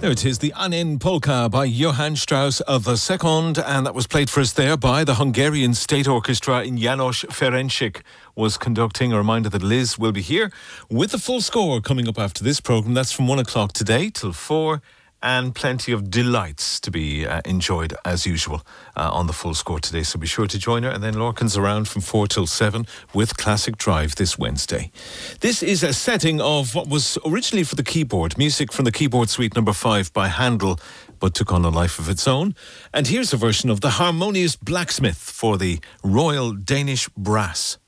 There it is, the Anin Polka by Johann Strauss II, and that was played for us there by the Hungarian State Orchestra in János Ferencsik was conducting. A reminder that Liz will be here with the full score coming up after this programme. That's from 1 o'clock today till 4, and plenty of delights to be enjoyed as usual on the full score today. So be sure to join her. And then Lorcan's around from 4 till 7 with Classic Drive this Wednesday. This is a setting of what was originally for the keyboard, music from the Keyboard Suite number 5 by Handel, but took on a life of its own. And here's a version of The Harmonious Blacksmith for the Royal Danish Brass.